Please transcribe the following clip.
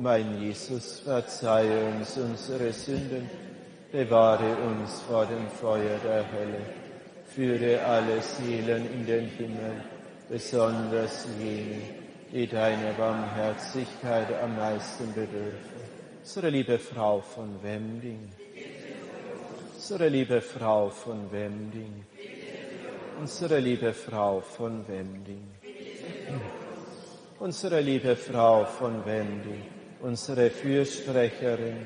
mein Jesus, verzeihe uns unsere Sünden, bewahre uns vor dem Feuer der Hölle, führe alle Seelen in den Himmel, besonders jene, die deiner Barmherzigkeit am meisten bedürfen. Unsere liebe Frau von Wemding, unsere liebe Frau von Wemding, unsere liebe Frau von Wemding, unsere liebe Frau von Wemding, unsere Fürsprecherin,